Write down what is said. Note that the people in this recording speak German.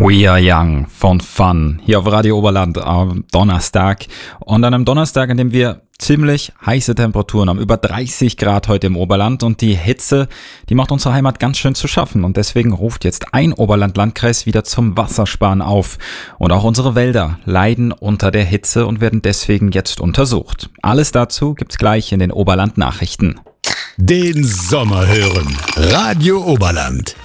We Are Young von Fun hier auf Radio Oberland am Donnerstag. Und an einem Donnerstag, an dem wir ziemlich heiße Temperaturen haben, über 30 Grad heute im Oberland, und die Hitze, die macht unsere Heimat ganz schön zu schaffen, und deswegen ruft jetzt ein Oberland-Landkreis wieder zum Wassersparen auf. Und auch unsere Wälder leiden unter der Hitze und werden deswegen jetzt untersucht. Alles dazu gibt's gleich in den Oberland-Nachrichten. Den Sommer hören. Radio Oberland.